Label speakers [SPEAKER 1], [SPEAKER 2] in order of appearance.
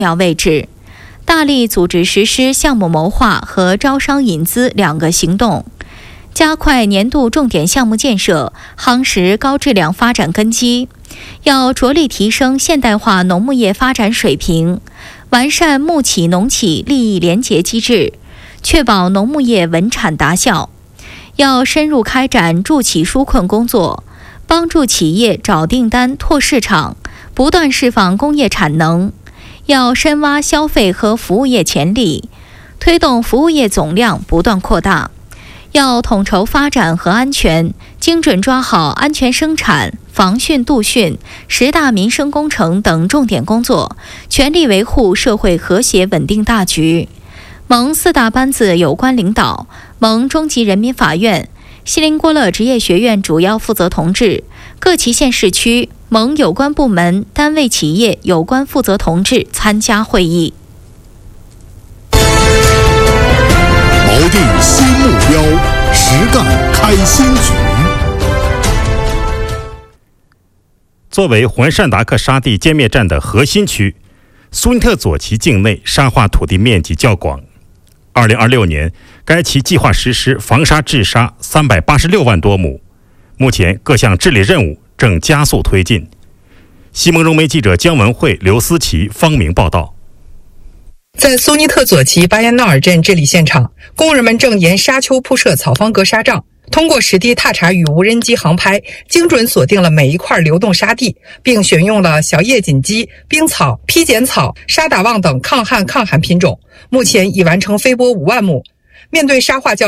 [SPEAKER 1] 要位置，大力组织实施项目谋划和招商引资2个行动，加快年度重点项目建设，夯实高质量发展根基。要着力提升现代化农牧业发展水平，完善牧企农企利益联结机制，确保农牧业稳产达效。要深入开展助企纾困工作，帮助企业找订单、拓市场，不断释放工业产能。要深挖消费和服务业潜力，推动服务业总量不断扩大。要统筹发展和安全，精准抓好安全生产、防汛杜汛、10大民生工程等重点工作，全力维护社会和谐稳定大局。蒙4大班子有关领导、蒙中级人民法院、锡林郭勒职业学院主要负责同志、各旗县市区蒙有关部门、单位企业有关负责同志参加会议。
[SPEAKER 2] 锚定新目标，实干开新局。
[SPEAKER 3] 作为环善达克沙地歼灭战的核心区，苏尼特左旗境内沙化土地面积较广。2026年，该旗计划实施防沙治沙386万多亩，目前各项治理任务正加速推进。西蒙融媒记者姜文慧、刘思琪、方明报道。
[SPEAKER 4] 在苏尼特左旗巴彦淖尔镇治理现场，工人们正沿沙丘铺设草方格沙障，通过实地踏查与无人机航拍，精准锁定了每一块流动沙地，并选用了小叶锦鸡、冰草、披剪草、沙打旺等抗旱品种，目前已完成飞播5万亩。面对沙化较